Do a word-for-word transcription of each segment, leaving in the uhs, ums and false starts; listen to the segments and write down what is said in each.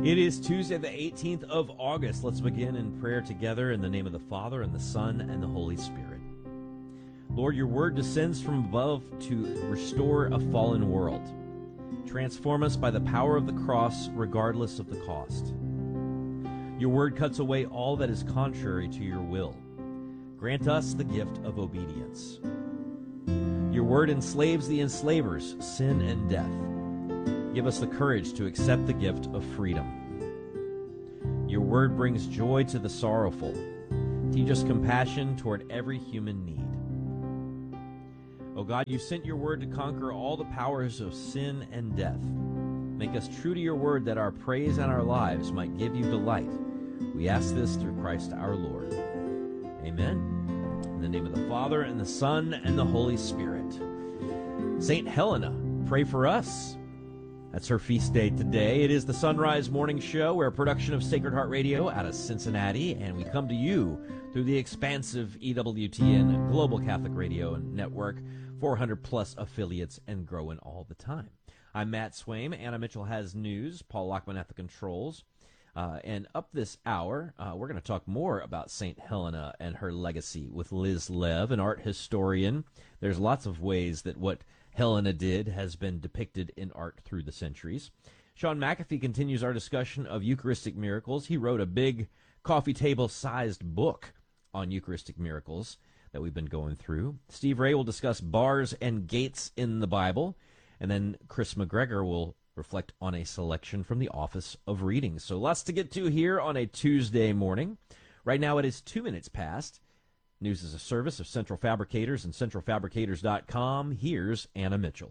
It is Tuesday, the eighteenth of August. Let's begin in prayer together in the name of the Father, and the Son, and the Holy Spirit. Lord, your word descends from above to restore a fallen world. Transform us by the power of the cross, regardless of the cost. Your word cuts away all that is contrary to your will. Grant us the gift of obedience. Your word enslaves the enslavers, sin and death. Give us the courage to accept the gift of freedom. Your word brings joy to the sorrowful. Teach us compassion toward every human need. O God, you sent your word to conquer all the powers of sin and death. Make us true to your word that our praise and our lives might give you delight. We ask this through Christ our Lord. Amen. In the name of the Father, and the Son, and the Holy Spirit. Saint Helena, pray for us. That's her feast day today. It is the Sunrise Morning Show. We're a production of Sacred Heart Radio out of Cincinnati, and we come to you through the expansive E W T N Global Catholic Radio Network, four hundred plus affiliates, and growing all the time. I'm Matt Swaim. Anna Mitchell has news. Paul Lockman at the controls. Uh, and up this hour, uh, we're going to talk more about Saint Helena and her legacy with Liz Lev, an art historian. There's lots of ways that what Helena did has been depicted in art through the centuries. Sean McAfee continues our discussion of Eucharistic miracles. He wrote a big coffee table-sized book on Eucharistic miracles that we've been going through. Steve Ray will discuss bars and gates in the Bible. And then Chris McGregor will reflect on a selection from the Office of Reading. So lots to get to here on a Tuesday morning. Right now it is two minutes past. News is a service of Central Fabricators and central fabricators dot com. Here's Anna Mitchell.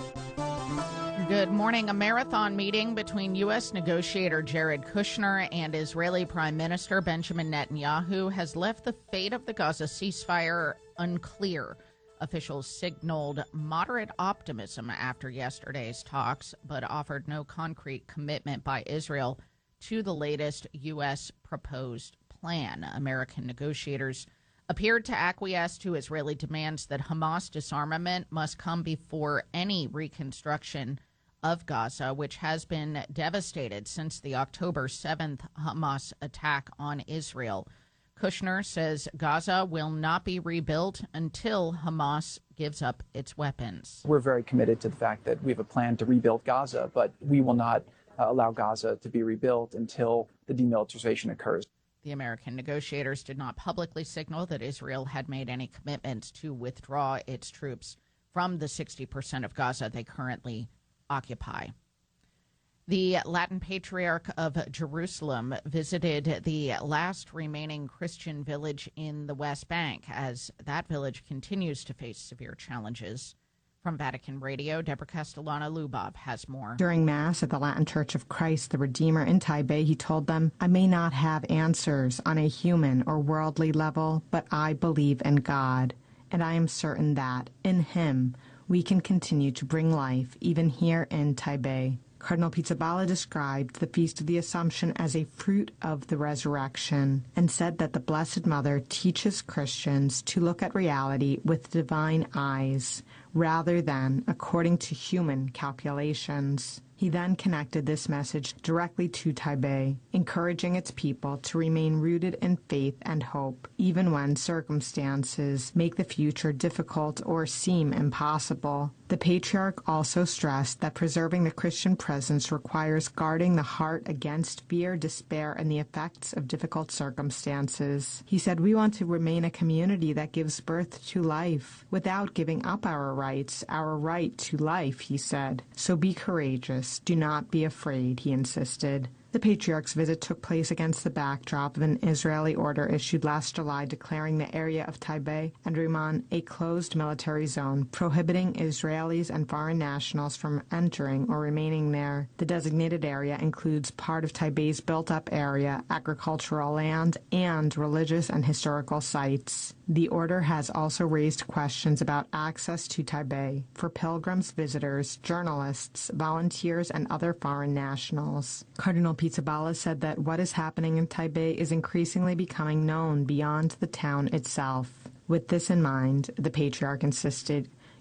Good morning. A marathon meeting between U S negotiator Jared Kushner and Israeli Prime Minister Benjamin Netanyahu has left the fate of the Gaza ceasefire unclear. Officials signaled moderate optimism after yesterday's talks, but offered no concrete commitment by Israel to the latest U S proposed plan. American negotiators appeared to acquiesce to Israeli demands that Hamas disarmament must come before any reconstruction of Gaza, which has been devastated since the October seventh Hamas attack on Israel. Kushner says Gaza will not be rebuilt until Hamas gives up its weapons. We're very committed to the fact that we have a plan to rebuild Gaza, but we will not uh, allow Gaza to be rebuilt until the demilitarization occurs. The American negotiators did not publicly signal that Israel had made any commitments to withdraw its troops from the sixty percent of Gaza they currently occupy. The Latin Patriarch of Jerusalem visited the last remaining Christian village in the West Bank as that village continues to face severe challenges. From Vatican Radio, Deborah Castellano-Lubov has more. During Mass at the Latin Church of Christ the Redeemer in Taipei, he told them, "I may not have answers on a human or worldly level, but I believe in God, and I am certain that, in Him, we can continue to bring life, even here in Taipei." Cardinal Pizzaballa described the Feast of the Assumption as a fruit of the resurrection and said that the Blessed Mother teaches Christians to look at reality with divine eyes rather than according to human calculations. He then connected this message directly to Taipei, encouraging its people to remain rooted in faith and hope, even when circumstances make the future difficult or seem impossible. The Patriarch also stressed that preserving the Christian presence requires guarding the heart against fear, despair, and the effects of difficult circumstances. He said, "We want to remain a community that gives birth to life without giving up our rights, our right to life," he said. "So be courageous. Do not be afraid," he insisted. The Patriarch's visit took place against the backdrop of an Israeli order issued last July declaring the area of Taipei and Riman a closed military zone, prohibiting Israelis and foreign nationals from entering or remaining there. The designated area includes part of Taipei's built-up area, agricultural land, and religious and historical sites. The order has also raised questions about access to Taipei for pilgrims, visitors, journalists, volunteers, and other foreign nationals. Cardinal Pizzaballa said that what is happening in Taipei is increasingly becoming known beyond the town itself. With this in mind, the Patriarch insisted,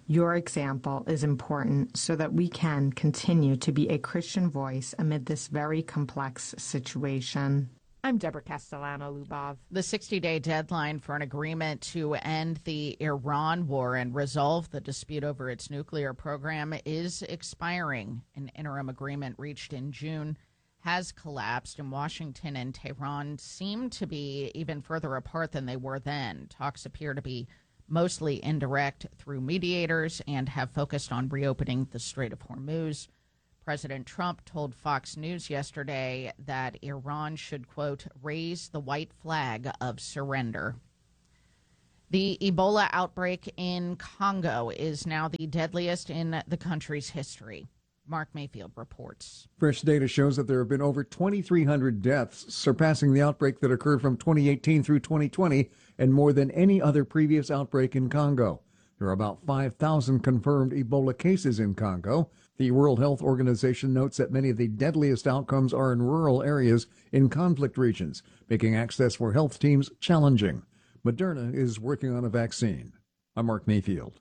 Your example is important so that we can continue to be a Christian voice amid this very complex situation. I'm Deborah Castellano-Lubov. The sixty-day deadline for an agreement to end the Iran war and resolve the dispute over its nuclear program is expiring. An interim agreement reached in June has collapsed, and Washington and Tehran seem to be even further apart than they were then. Talks appear to be mostly indirect through mediators and have focused on reopening the Strait of Hormuz. President Trump told Fox News yesterday that Iran should, quote, raise the white flag of surrender. The Ebola outbreak in Congo is now the deadliest in the country's history. Mark Mayfield reports. Fresh data shows that there have been over twenty-three hundred deaths, surpassing the outbreak that occurred from twenty eighteen through twenty twenty and more than any other previous outbreak in Congo. There are about five thousand confirmed Ebola cases in Congo. The World Health Organization notes that many of the deadliest outcomes are in rural areas in conflict regions, making access for health teams challenging. Moderna is working on a vaccine. I'm Mark Mayfield.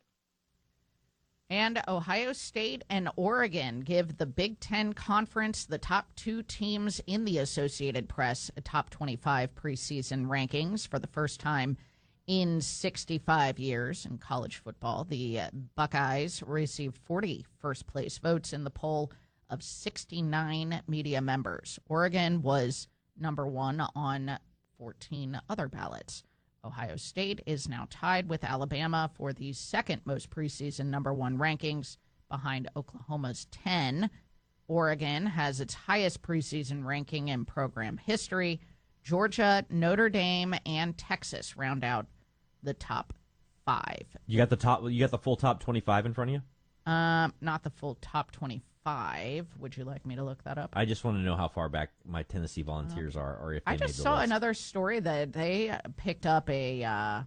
And Ohio State and Oregon give the Big Ten Conference the top two teams in the Associated Press top twenty-five preseason rankings for the first time in sixty-five years in college football. The uh, Buckeyes received forty first-place votes in the poll of sixty-nine media members. Oregon was number one on fourteen other ballots. Ohio State is now tied with Alabama for the second most preseason number one rankings, behind Oklahoma's ten. Oregon has its highest preseason ranking in program history. Georgia, Notre Dame, and Texas round out the top five. You got the top. You got the full top twenty-five in front of you? Um, not the full top twenty-five. Would you like me to look that up? I just want to know how far back my Tennessee Volunteers uh, are, or if they I just made the saw list. Another story that they picked up a uh,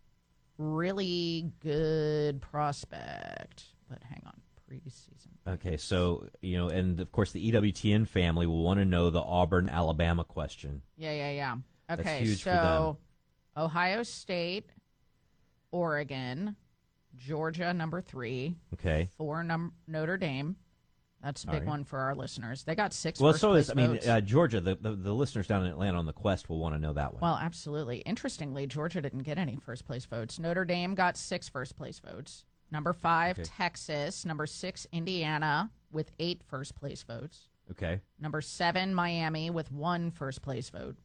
really good prospect. But hang on, preseason. Okay, so you know, and of course the E W T N family will want to know the Auburn, Alabama question. Yeah, yeah, yeah. Okay, That's huge so for them. Ohio State, Oregon, Georgia, number three. Okay. Four, num- Notre Dame. That's a big right. one for our listeners. They got six. Well, first so place is I mean votes. uh, Georgia. The, the the listeners down in Atlanta on the Quest will want to know that one. Well, absolutely. Interestingly, Georgia didn't get any first place votes. Notre Dame got six first place votes. Number five, Okay. Texas. Number six, Indiana, with eight first place votes. Okay. Number seven, Miami, with one first place vote.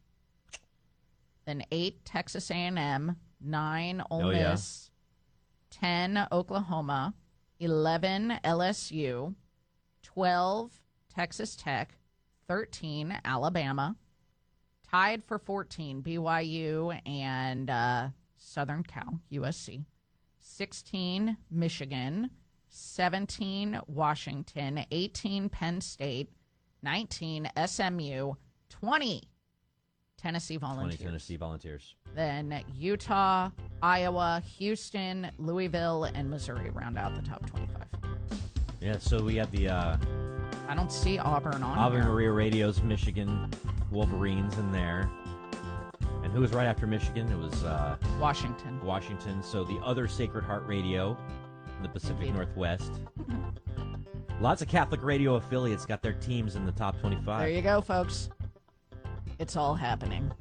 Then eight, Texas A and M. Nine, Ole Oh, yeah. Miss. Ten, Oklahoma. Eleven, L S U. Twelve, Texas Tech. Thirteen, Alabama. Tied for fourteen, B Y U and uh, Southern Cal, U S C. sixteen, Michigan. seventeen, Washington. eighteen, Penn State. nineteen, S M U. twenty, Tennessee Volunteers. twenty Tennessee Volunteers. Then Utah, Iowa, Houston, Louisville, and Missouri round out the top twenty-five. Yeah. So we have the uh, I don't see Auburn on Ave here. Maria Radio's Michigan Wolverines in there. And who was right after Michigan? It was uh, Washington. Washington. So the other Sacred Heart Radio in the Pacific Indeed. Northwest. Lots of Catholic radio affiliates got their teams in the top twenty-five. There you go, folks. It's all happening.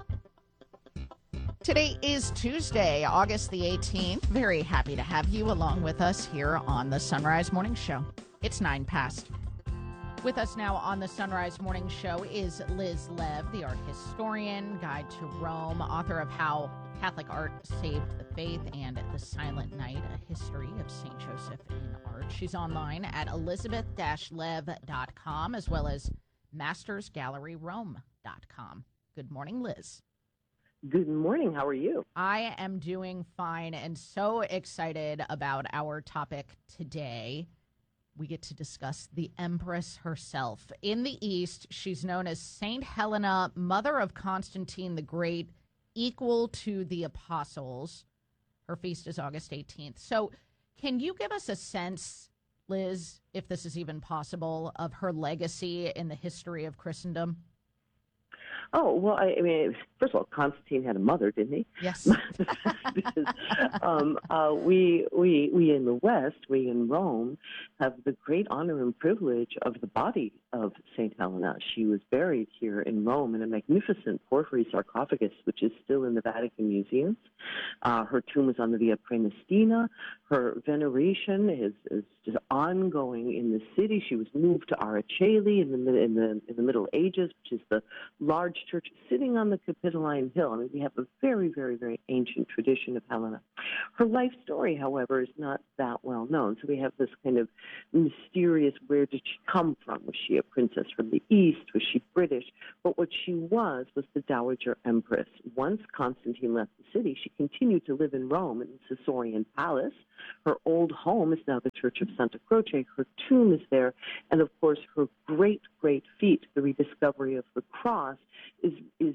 Today is Tuesday, August the eighteenth. Very happy to have you along with us here on the Sunrise Morning Show. It's nine past. With us now on the Sunrise Morning Show is Liz Lev, the art historian, guide to Rome, author of How Catholic Art Saved the Faith and The Silent Night, a history of Saint Joseph in art. She's online at elizabeth dash lev dot com as well as masters gallery rome dot com. Good morning, Liz. Good morning. How are you? I am doing fine and so excited about our topic today. We get to discuss the Empress herself. In the East, she's known as Saint Helena, mother of Constantine the Great, equal to the apostles. Her feast is August eighteenth. So can you give us a sense, Liz, if this is even possible, of her legacy in the history of Christendom? Oh, well, I, I mean, first of all, Constantine had a mother, didn't he? Yes. because, um, uh, we, we, we in the West, we in Rome, have the great honor and privilege of the body of Saint Helena. She was buried here in Rome in a magnificent porphyry sarcophagus, which is still in the Vatican museums. Uh, her tomb is on the Via Prenestina. Her veneration is, is just ongoing in the city. She was moved to Araceli in the, in the, in the Middle Ages, which is the large church sitting on the Capitoline Hill. I mean, we have a very, very, very ancient tradition of Helena. Her life story, however, is not that well known. So we have this kind of mysterious, where did she come from? Was she a princess from the East? Was she British? But what she was was the Dowager Empress. Once Constantine left the city, she continued to live in Rome in the Caesarian Palace. Her old home is now the Church of Santa Croce. Her tomb is there. And, of course, her great, great feat, the rediscovery of the cross, is is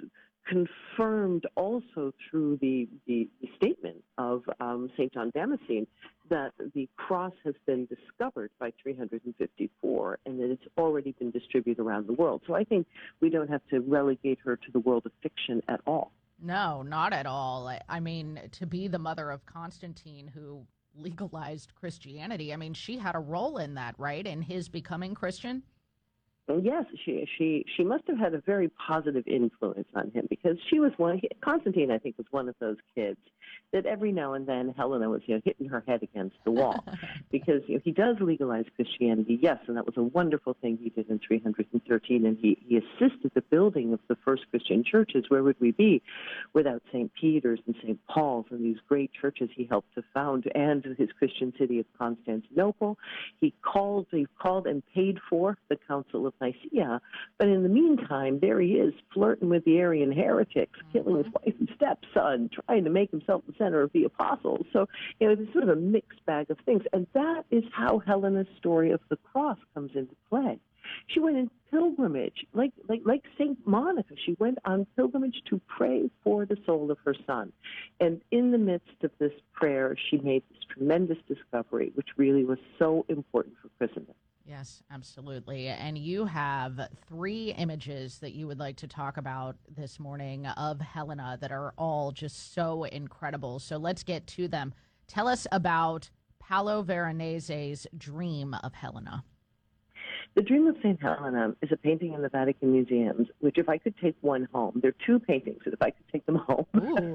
confirmed also through the, the, the statement of um, Saint John Damascene that the cross has been discovered by three hundred fifty-four and that it's already been distributed around the world. So I think we don't have to relegate her to the world of fiction at all. No, not at all. I, I mean, to be the mother of Constantine, who legalized Christianity, I mean, she had a role in that, right? In his becoming Christian? Yes, she she she must have had a very positive influence on him, because she was one. Constantine, I think, was one of those kids that every now and then Helena was, you know, hitting her head against the wall, because, you know, he does legalize Christianity, yes, and that was a wonderful thing he did in three hundred thirteen, and he he assisted the building of the first Christian churches. Where would we be without Saint Peter's and Saint Paul's and these great churches he helped to found, and his Christian city of Constantinople? He called he called and paid for the Council of Nicaea, but in the meantime, there he is flirting with the Arian heretics, killing his wife and stepson, trying to make himself the center of the apostles. So, you know, it's sort of a mixed bag of things, and that is how Helena's story of the cross comes into play. She went in pilgrimage, like like like Saint Monica. She went on pilgrimage to pray for the soul of her son, and in the midst of this prayer, she made this tremendous discovery, which really was so important for Christendom. Yes, absolutely. And you have three images that you would like to talk about this morning of Helena that are all just so incredible. So let's get to them. Tell us about Paolo Veronese's Dream of Helena. The Dream of Saint Helena is a painting in the Vatican museums, which if I could take one home, there are two paintings, and if I could take them home,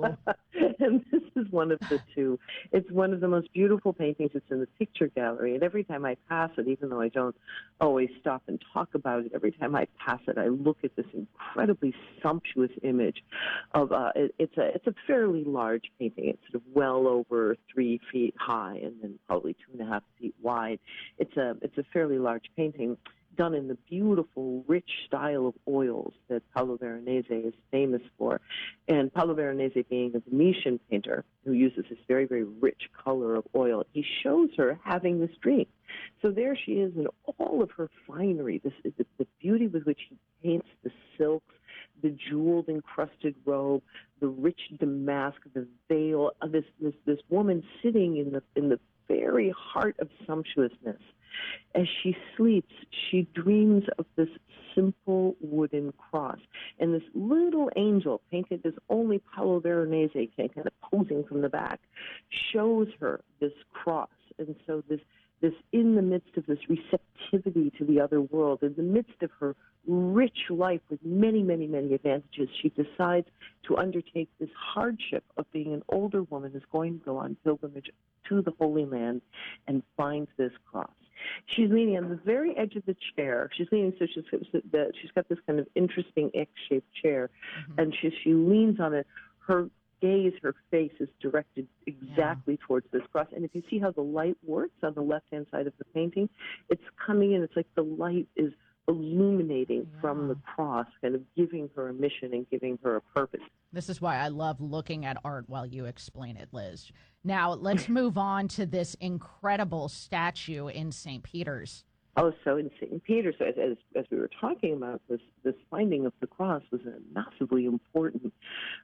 and this is one of the two. It's one of the most beautiful paintings. It's in the picture gallery, and every time I pass it, even though I don't always stop and talk about it, every time I pass it, I look at this incredibly sumptuous image of, uh, it, it's a it's a fairly large painting. It's sort of well over three feet high and then probably two and a half feet wide. It's a, it's a fairly large painting, done in the beautiful, rich style of oils that Paolo Veronese is famous for. And Paolo Veronese, being a Venetian painter who uses this very, very rich color of oil, he shows her having this dream. So there she is in all of her finery, this is the, the beauty with which he paints the silks, the jeweled encrusted robe, the rich damask, the veil, uh, this, this, this woman sitting in the, in the very heart of sumptuousness. As she sleeps, she dreams of this simple wooden cross. And this little angel, painted as only Paolo Veronese can, kind of posing from the back, shows her this cross. And so this, this in the midst of this receptivity to the other world, in the midst of her rich life with many, many, many advantages, she decides to undertake this hardship of being an older woman who's going to go on pilgrimage to the Holy Land and finds this cross. She's leaning on the very edge of the chair. She's leaning, so she's, she's got this kind of interesting X-shaped chair, mm-hmm. and she, she leans on it. Her gaze, her face is directed exactly yeah. towards this cross. And if you see how the light works on the left-hand side of the painting, it's coming in. It's like the light is illuminating yeah. from the cross, kind of giving her a mission and giving her a purpose. This is why I love looking at art while you explain it, Liz. Now, let's move on to this incredible statue in Saint Peter's. Oh, so in Saint Peter's, so as, as, as we were talking about, this, this finding of the cross was a massively important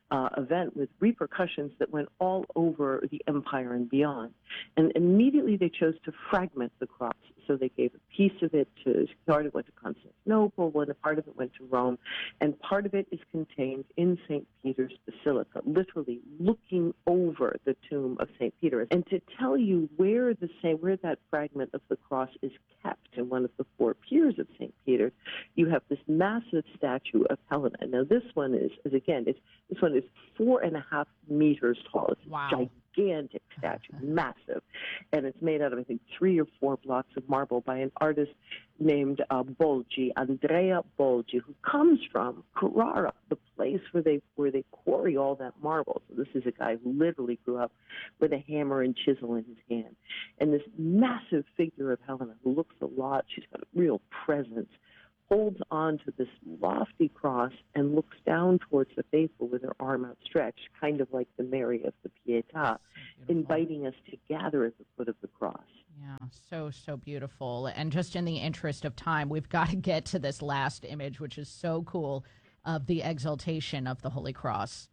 uh, event with repercussions that went all over the empire and beyond. And immediately they chose to fragment the cross. So they gave a piece of it to, part of it went to Constantinople, one part of it went to Rome, and part of it is contained in Saint Peter's Basilica, literally looking over the tomb of Saint Peter. And to tell you where the same, where that fragment of the cross is kept in one of the four piers of Saint Peter's, you have this massive statue of Helena. Now this one is, is again, it's, this one is four and a half meters tall. It's wow. gigantic. Gigantic statue, massive, and it's made out of, I think, three or four blocks of marble by an artist named uh, Bolgi, Andrea Bolgi, who comes from Carrara, the place where they where they quarry all that marble. So this is a guy who literally grew up with a hammer and chisel in his hand, and this massive figure of Helena, who looks a lot, she's got a real presence, holds on to this lofty cross and looks down towards the faithful with her arm outstretched, kind of like the Mary of the Pietà, inviting us to gather at the foot of the cross. Yeah, so, so beautiful. And just in the interest of time, we've got to get to this last image, which is so cool, of the exaltation of the Holy Cross.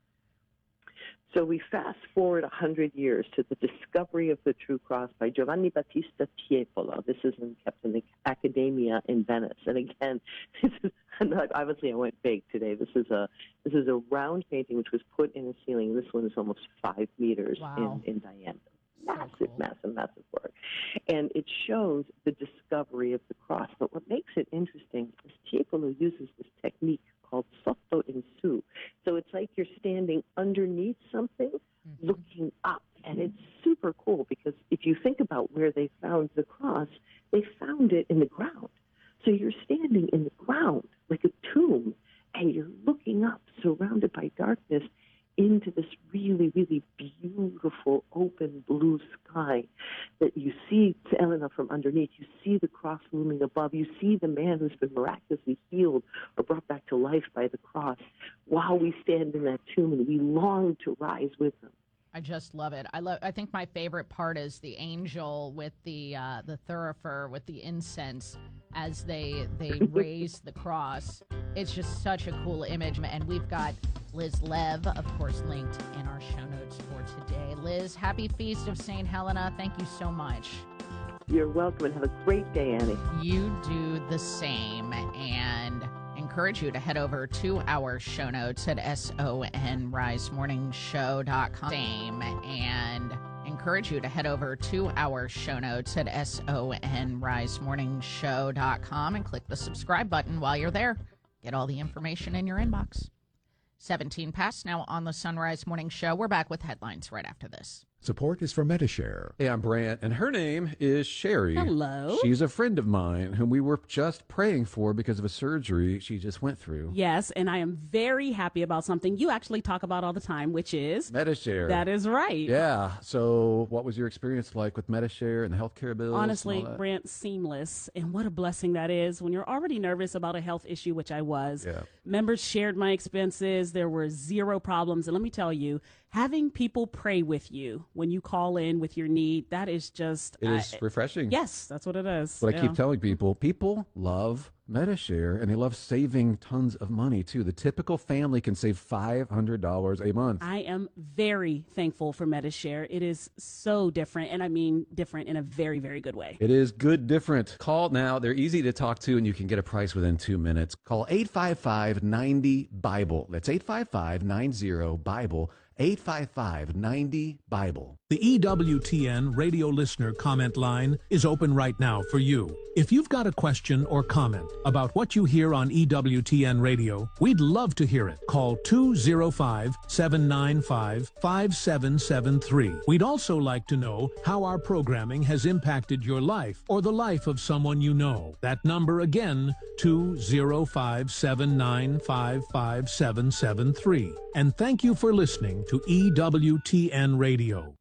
So we fast forward one hundred years to the discovery of the true cross by Giovanni Battista Tiepolo. This is in, kept in the Accademia in Venice. And again, this is not, obviously I went big today. This is a this is a round painting which was put in a ceiling. This one is almost five meters wow. in, in diameter. So Massive, cool. massive, massive work. And it shows the discovery of the cross. But what makes it interesting is Tiepolo uses this technique called sotto in su. So it's like you're standing underneath something, mm-hmm. looking up. And it's super cool because if you think about where they found the cross, they found it in the ground. So you're standing in the ground like a tomb, and you're looking up, surrounded by darkness, into this really, really beautiful open blue sky that you see Helena from underneath. You see the cross looming above. You see the man who's been miraculously healed or brought back to life by the cross while we stand in that tomb, and we long to rise with him. I just love it. I love. I think my favorite part is the angel with the uh, the thurifer with the incense as they they raise the cross. It's just such a cool image, and we've got Liz Lev, of course, linked in our show notes for today. Liz, happy feast of Saint Helena. Thank you so much. You're welcome, and have a great day, Annie. You do the same, and encourage you to head over to our show notes at sonrisemorningshow dot com. Same, and encourage you to head over to our show notes at sonrisemorningshow dot com and click the subscribe button while you're there. Get all the information in your inbox. seventeen past now on the Sunrise Morning Show. We're back with headlines right after this. Support is for Metashare. Hey, I'm Brant, and her name is Sherry. Hello. She's a friend of mine whom we were just praying for because of a surgery she just went through. Yes, and I am very happy about something you actually talk about all the time, which is Metashare. That is right. Yeah. So what was your experience like with Metashare and the healthcare bills? Honestly, and all that? Brant, seamless. And what a blessing that is when you're already nervous about a health issue, which I was. Yeah. Members shared my expenses. There were zero problems. And let me tell you, having people pray with you when you call in with your need, that is just... It is I, refreshing. Yes, that's what it is. But yeah. I keep telling people, people love Metashare, and they love saving tons of money, too. The typical family can save five hundred dollars a month. I am very thankful for Metashare. It is so different, and I mean different in a very, very good way. It is good different. Call now. They're easy to talk to, and you can get a price within two minutes. Call eight five five, nine zero, BIBLE. That's eight five five, nine zero, BIBLE. eight five five, nine zero, BIBLE. The E W T N radio listener comment line is open right now for you. If you've got a question or comment about what you hear on E W T N radio, we'd love to hear it. Call two oh five, seven nine five, five seven seven three. We'd also like to know how our programming has impacted your life or the life of someone you know. That number again, two oh five, seven nine five, five seven seven three. And thank you for listening to E W T N Radio.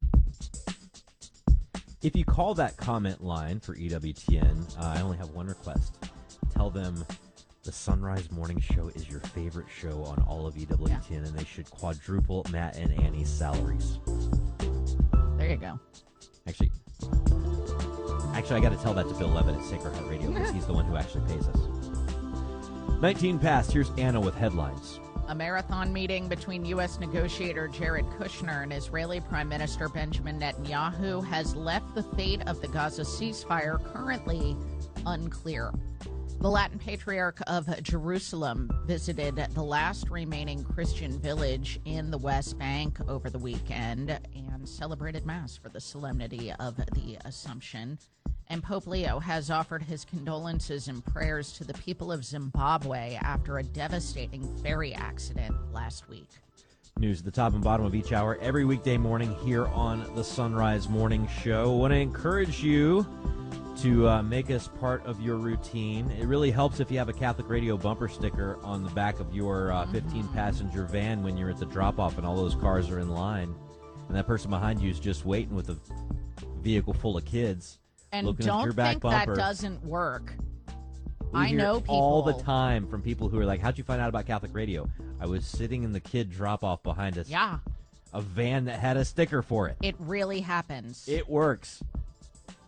If you call that comment line for E W T N, uh, I only have one request. Tell them the Sunrise Morning Show is your favorite show on all of E W T N, yeah. and they should quadruple Matt and Annie's salaries. There you go. Actually, actually, I got to tell that to Bill Levitt at Sacred Heart Radio because he's the one who actually pays us. nineteen past, here's Anna with headlines. A marathon meeting between U S negotiator Jared Kushner and Israeli Prime Minister Benjamin Netanyahu has left the fate of the Gaza ceasefire currently unclear. The Latin Patriarch of Jerusalem visited the last remaining Christian village in the West Bank over the weekend and celebrated Mass for the solemnity of the Assumption. And Pope Leo has offered his condolences and prayers to the people of Zimbabwe after a devastating ferry accident last week. News at the top and bottom of each hour every weekday morning here on the Sunrise Morning Show. I want to encourage you to uh, make us part of your routine. It really helps if you have a Catholic Radio bumper sticker on the back of your uh, fifteen-passenger van when you're at the drop-off and all those cars are in line. And that person behind you is just waiting with a vehicle full of kids. And looking at don't your back think bumper. that doesn't work. We I hear know it people all the time from people who are like, how'd you find out about Catholic Radio? I was sitting in the kid drop-off behind us. Yeah. A van that had a sticker for it. It really happens. It works.